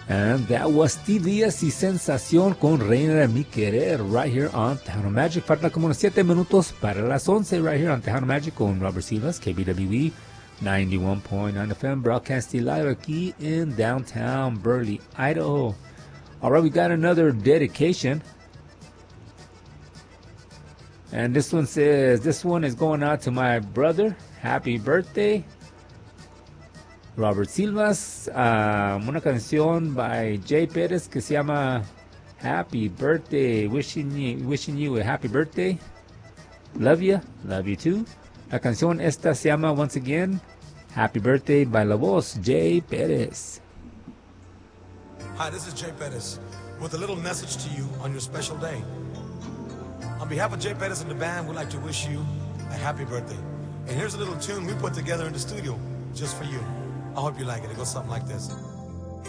And that was Steve Díaz y Sensación con Reina de Mi Querer, right here on Tejano Magic. Falta como unos 7 minutos para las 11, right here on Tejano Magic con Robert Silvas, KBWE 91.9 FM, broadcasting live aquí in downtown Burley, Idaho. All right, we got another dedication. And this one says, this one is going out to my brother. Happy birthday, Robert Silvas. Una canción by Jay Perez que se llama Happy Birthday. Wishing you a happy birthday. Love you too. La canción esta se llama, once again, Happy Birthday by La Voz, Jay Perez. Hi, this is Jay Perez with a little message to you on your special day. On behalf of Jay Perez and the band, we'd like to wish you a happy birthday. And here's a little tune we put together in the studio just for you. I hope you like it. It goes something like this.